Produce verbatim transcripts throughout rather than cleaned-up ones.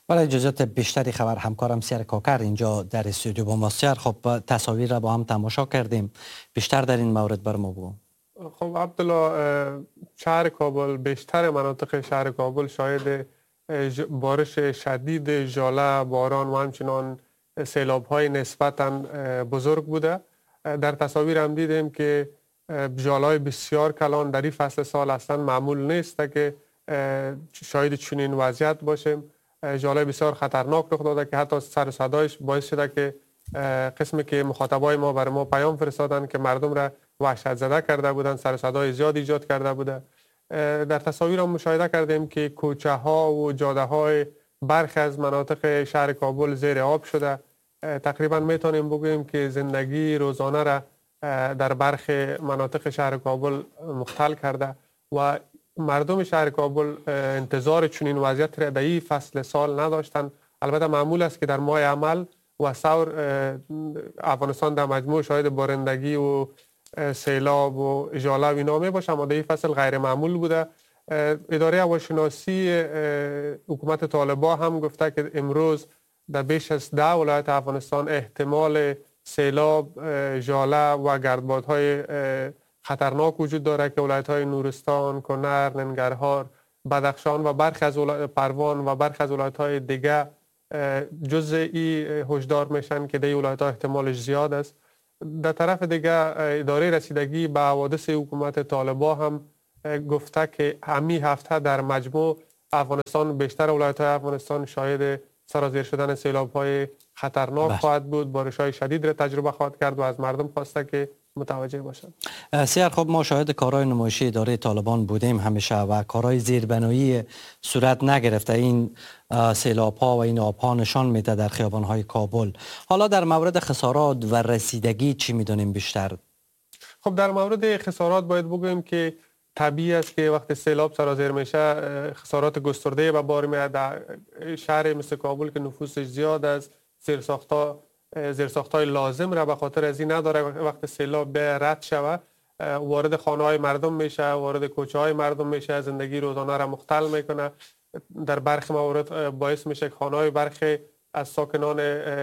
برای جزئیات بیشتری خبر همکارم سیر کاکر اینجا در استودیو با ماست. سیر، خب تصاویر را با هم تماشا کردیم، بیشتر در این مورد بر ما بگو. خب عبدالله، شهر کابل، بیشتر مناطق شهر کابل شاهد بارش شدید، ژاله، باران و همچنان سیلاب های نسبتاً بزرگ بوده. در تصاویر هم دیدیم که ژاله های بسیار کلان در این فصل سال اصلا معمول نیست که شاهد چنین وضعیت باشیم. ژاله بسیار خطرناک رخ داده که حتی سر و صدایش باعث شده که قسمی که مخاطبای ما بر ما پیام فرستادن که مردم را وحشت زده کرده بودن، سر و صدای زیاد ایجاد کرده بوده. در تصاویر هم مشاهده کردیم که کوچه ها و جاده های برخی از مناطق شهر کابل زیر آب شده. تقریبا میتونیم بگوییم که زندگی روزانه را در برخی مناطق شهر کابل مختل کرده و مردم شهر کابل انتظار چنین وضعیت را در این فصل سال نداشتند. البته معمول است که در ماه عمل و ثور افغانستان در مجموع شاهد بارندگی و سیلاب و ژاله و اینا می باشه، اما در این فصل غیر معمول بوده. اداره هواشناسی حکومت طالبان هم گفته که امروز در بیش از ده ولایت افغانستان احتمال سیلاب، ژاله و گردبادهای خطرناک وجود داره که ولایت‌های نورستان، کنر، ننگرهار، بدخشان و برخی از ولایت پروان و برخی از ولایت‌های دیگه جزء این هشدار میشن که در ولایت‌ها احتمالش زیاد است. در طرف دیگه اداره رسیدگی به حوادث حکومت طالبان هم گفته که همین هفته در مجموع افغانستان، بیشتر ولایت‌های افغانستان شاهد سرازیر شدن سیلاب‌های خطرناک بس. خواهد بود، بارش‌های شدید را تجربه خواهد کرد و از مردم خواسته که متوجه باشند. سیار، خب ما شاهد کارهای نمایشی اداره طالبان بودیم همیشه و کارهای زیربنایی صورت نگرفته. این سیلاب‌ها و این آب‌ها نشان میده در خیابان‌های کابل. حالا در مورد خسارات و رسیدگی چی میدونیم بیشتر؟ خب در مورد خسارات باید بگوییم که طبیعی است که وقتی سیلاب سرازیر میشه خسارات گسترده به بار میاد. در شهر مثل کابل که نفوسش زیاد است، زیرساخت‌ها زیرساخت‌های لازم را به خاطر از این نداره، وقتی سیلاب به رد شود وارد خانه‌های مردم میشه، وارد کوچه‌های مردم میشه، زندگی روزانه را مختل میکنه. در برخی موارد باعث میشه که خانه‌های برخی از ساکنان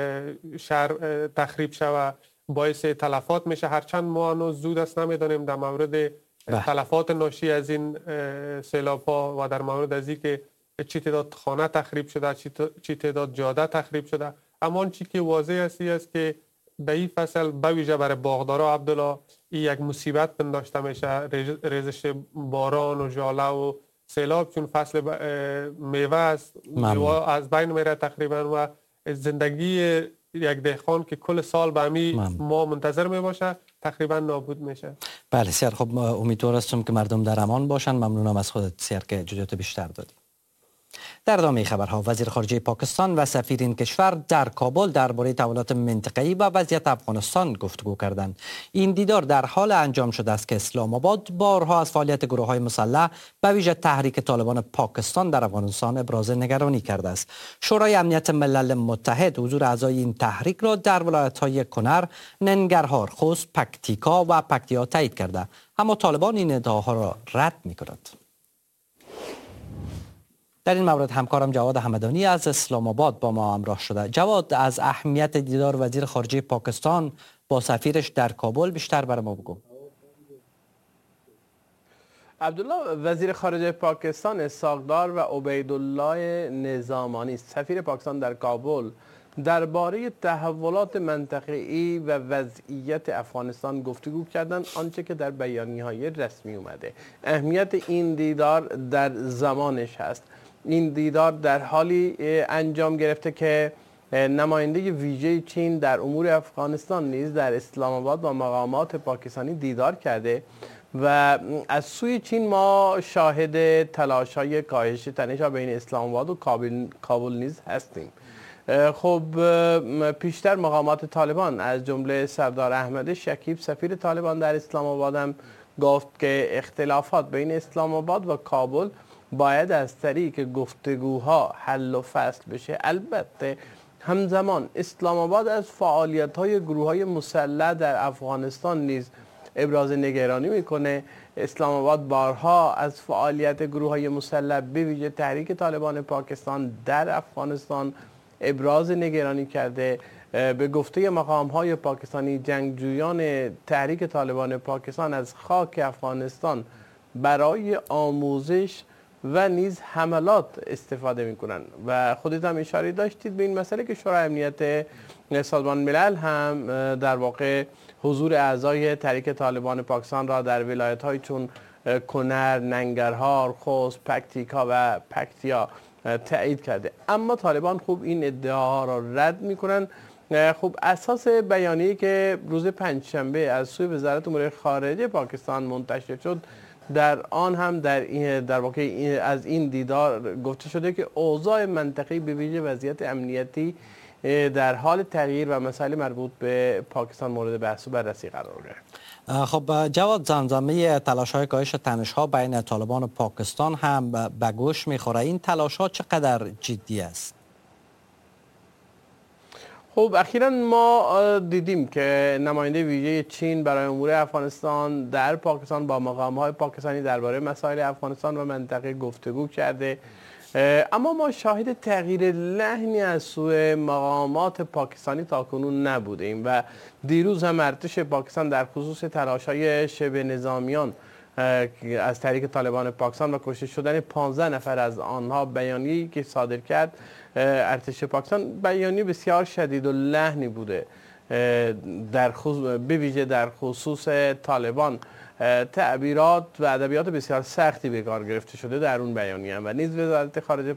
شهر تخریب شود، باعث تلفات میشه. هرچند ما هنوز زود است نمیدانیم در مورد تلفات ناشی از این سیلاب‌ها و در مورد از این که چی تعداد خانه تخریب شده، چی تعداد جاده تخریب شده. اما آن چی که واضح است است که در این فصل به ویژه برای باغدارا عبدالله این یک مصیبت پنداشته میشه، ریزش باران و ژاله و سیلاب، چون فصل میوه است، میوه از بین میره تقریبا و زندگی یک دهقان که کل سال به همین ما منتظر می باشه تقریبا نابود میشه. بله سیار، خب امیدوار هستم که مردم در امان باشن. ممنونم از خودت سیار که جزئیات بیشتر دادی. در ادامه خبرها، وزیر خارجه پاکستان و سفیر این کشور در کابل درباره تحولات منطقه‌ای و وضعیت افغانستان گفتگو کردند. این دیدار در حال انجام شده است که اسلام آباد بارها از فعالیت گروه‌های مسلح به ویژه تحریک طالبان پاکستان در افغانستان ابراز نگرانی کرده است. شورای امنیت ملل متحد حضور اعضای این تحریک را در ولایت‌های کنر، ننگرهار، خوست، پکتیکا و پکتیا تایید کرده، اما طالبان این ادعاها را رد می‌کند. در این مورد همکارم جواد حمدانی از اسلام آباد با ما همراه شده. جواد، از اهمیت دیدار وزیر خارجه پاکستان با سفیرش در کابل بیشتر برای ما بگو. عبدالله، وزیر خارجه پاکستان اسحاق‌دار و عبیدالله نظامانی سفیر پاکستان در کابل درباره تحولات منطقه‌ای و وضعیت افغانستان گفتگو کردند، آنچه که در بیانیه‌های رسمی اومده. اهمیت این دیدار در زمانش هست. این دیدار در حالی انجام گرفته که نماینده ویژه چین در امور افغانستان نیز در اسلام آباد با مقامات پاکستانی دیدار کرده و از سوی چین ما شاهد تلاش‌های کاهش تنش‌ها بین اسلام آباد و کابل, کابل نیز هستیم. خب پیشتر مقامات طالبان از جمله سردار احمد شکیب سفیر طالبان در اسلام آباد هم گفت که اختلافات بین اسلام آباد و کابل باید از طریق گفتگوها حل و فصل بشه. البته همزمان اسلام آباد از فعالیت‌های گروه‌های مسلح در افغانستان نیز ابراز نگرانی میکنه. اسلام آباد بارها از فعالیت گروه های مسلح به ویژه تحریک طالبان پاکستان در افغانستان ابراز نگرانی کرده. به گفته مقام های پاکستانی جنگجویان تحریک طالبان پاکستان از خاک افغانستان برای آموزش و نیز حملات استفاده میکنن و خودت هم اشاره داشتید به این مسئله که شورای امنیت سازمان ملل هم در واقع حضور اعضای تحریک طالبان پاکستان را در ولایت های چون کنر، ننگرهار، خوست، پکتیکا و پکتیا تایید کرده. اما طالبان خوب این ادعاها را رد میکنن. خب اساس بیانیه‌ای که روز پنجشنبه از سوی وزارت امور خارجه پاکستان منتشر شد در آن هم در این در واقع از این دیدار گفته شده که اوضاع منطقه‌ای به ویژه وضعیت امنیتی در حال تغییر و مسائل مربوط به پاکستان مورد بحث و بررسی قرار گرفت. خب جواد، زمزمه تلاش‌های کاهش تنش‌ها بین طالبان و پاکستان هم به گوش می‌خوره. این تلاش‌ها چقدر جدی است؟ خب اخیراً ما دیدیم که نماینده ویژه چین برای امور افغانستان در پاکستان با مقام‌های پاکستانی درباره مسائل افغانستان و منطقه گفتگو کرده، اما ما شاهد تغییر لحنی از سوی مقامات پاکستانی تاکنون نبودیم و دیروز هم ارتش پاکستان در خصوص تلاش‌های شبه نظامیان از طریق طالبان پاکستان و کشته شدن پانزده نفر از آنها بیانیه‌ای که صادر کرد ارتش پاکستان بیانیه بسیار شدید و لحنی بوده در خصوص به ویژه در خصوص طالبان. تعبیرات و ادبیات بسیار سختی به کار گرفته شده در اون بیانیه و نیز وزارت خارجه